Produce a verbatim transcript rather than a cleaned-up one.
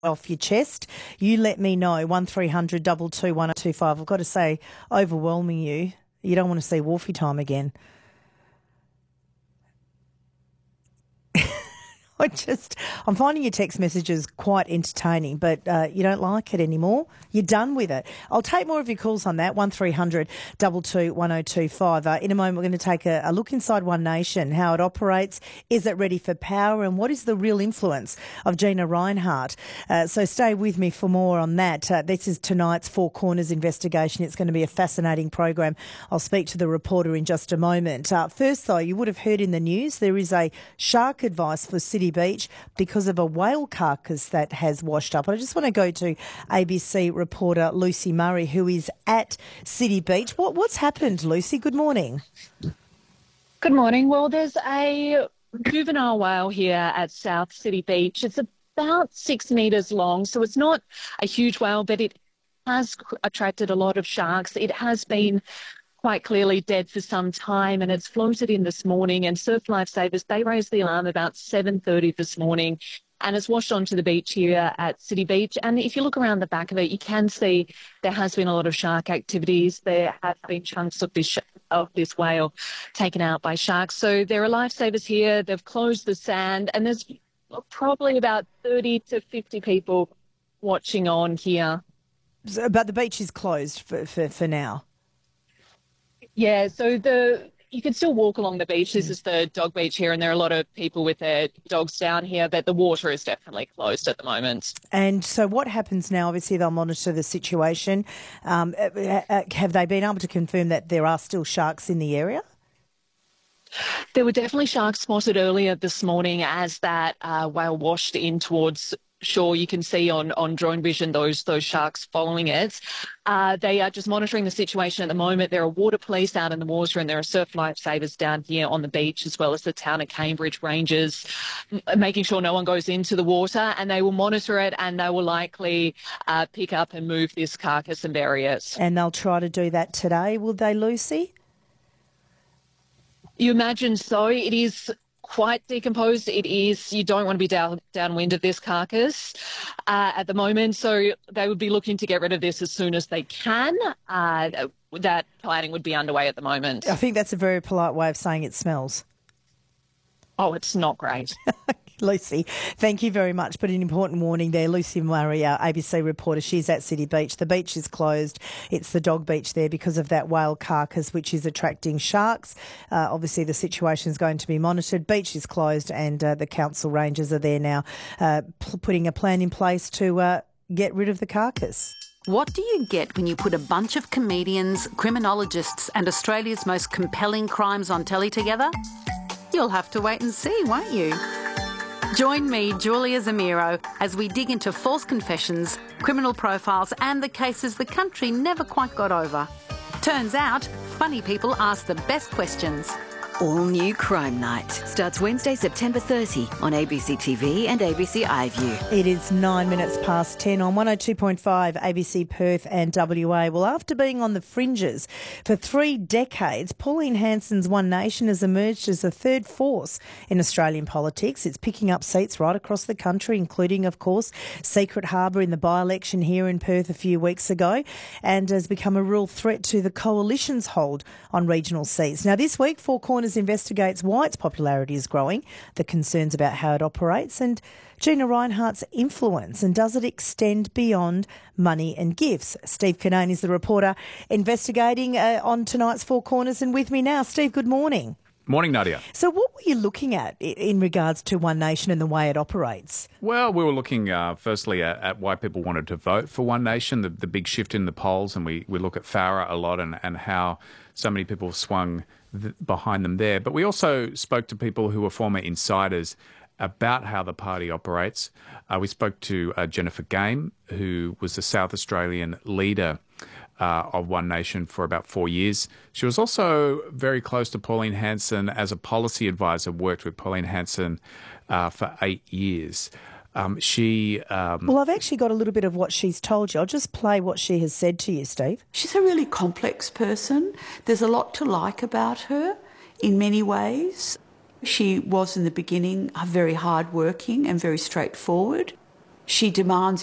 off your chest, you let me know. one three hundred two two one oh two five. I've got to say, overwhelming you. You don't want to see Wolfie time again. I just, I'm finding your text messages quite entertaining, but uh, you don't like it anymore. You're done with it. I'll take more of your calls on that, one three hundred two two one oh two five. Uh, in a moment, we're going to take a, a look inside One Nation, how it operates, is it ready for power, and what is the real influence of Gina Rinehart. Uh, so stay with me for more on that. Uh, this is tonight's Four Corners investigation. It's going to be a fascinating program. I'll speak to the reporter in just a moment. Uh, first, though, you would have heard in the news there is a shark advice for City Beach because of a whale carcass that has washed up. I just want to go to A B C reporter Lucy Murray, who is at City Beach. What, what's happened, Lucy? Good morning. Good morning. Well, there's a juvenile whale here at South City Beach. It's about six metres long, so it's not a huge whale, but it has attracted a lot of sharks. It has been quite clearly dead for some time, and it's floated in this morning, and surf lifesavers, they raised the alarm about seven thirty this morning, and it's washed onto the beach here at City Beach. And if you look around the back of it, you can see there has been a lot of shark activities. There have been chunks of this sh- of this whale taken out by sharks. So there are lifesavers here. They've closed the sand, and there's probably about thirty to fifty people watching on here. So, but the beach is closed for, for, for now. Yeah, so the you can still walk along the beach. This is the dog beach here, and there are a lot of people with their dogs down here, but the water is definitely closed at the moment. And so what happens now? Obviously, they'll monitor the situation. Um, have they been able to confirm that there are still sharks in the area? There were definitely sharks spotted earlier this morning as that uh, whale washed in towards shore. You can see on, on drone vision those those sharks following it. Uh, they are just monitoring the situation at the moment. There are water police out in the water, and there are surf lifesavers down here on the beach, as well as the town of Cambridge Rangers, making sure no one goes into the water, and they will monitor it, and they will likely uh, pick up and move this carcass and bury it. And they'll try to do that today, will they, Lucy? You imagine so. It is quite decomposed. It is, you don't want to be down downwind of this carcass uh, at the moment. So they would be looking to get rid of this as soon as they can. Uh, that planning would be underway at the moment. I think that's a very polite way of saying it smells. Oh, it's not great. Lucy, thank you very much. But an important warning there. Lucy Murray, our A B C reporter, she's at City Beach. The beach is closed. It's the dog beach there because of that whale carcass, which is attracting sharks. Uh, obviously, the situation is going to be monitored. Beach is closed, and uh, the council rangers are there now uh, p- putting a plan in place to uh, get rid of the carcass. What do you get when you put a bunch of comedians, criminologists and Australia's most compelling crimes on telly together? You'll have to wait and see, won't you? Join me, Julia Zamiro, as we dig into false confessions, criminal profiles and the cases the country never quite got over. Turns out, funny people ask the best questions. All New Crime Night starts Wednesday, September thirtieth on A B C T V and A B C iView. It is nine minutes past ten on one oh two point five A B C Perth and W A. Well, after being on the fringes for three decades, Pauline Hanson's One Nation has emerged as a third force in Australian politics. It's picking up seats right across the country, including, of course, Secret Harbour in the by-election here in Perth a few weeks ago, and has become a real threat to the coalition's hold on regional seats. Now, this week, Four Corners investigates why its popularity is growing, the concerns about how it operates, and Gina Rinehart's influence, and does it extend beyond money and gifts? Steve Kinane is the reporter investigating uh, on tonight's Four Corners, and with me now. Steve, good morning. Morning, Nadia. So what were you looking at in regards to One Nation and the way it operates? Well, we were looking uh, firstly at, at why people wanted to vote for One Nation, the, the big shift in the polls, and we, we look at Farah a lot and, and how so many people swung th- behind them there. But we also spoke to people who were former insiders about how the party operates. Uh, we spoke to uh, Jennifer Game, who was the South Australian leader uh, of One Nation for about four years. She was also very close to Pauline Hanson as a policy advisor, worked with Pauline Hanson uh, for eight years. Um, she... Um, well, I've actually got a little bit of what she's told you. I'll just play what she has said to you, Steve. She's a really complex person. There's a lot to like about her in many ways. She was in the beginning very hard-working and very straightforward. She demands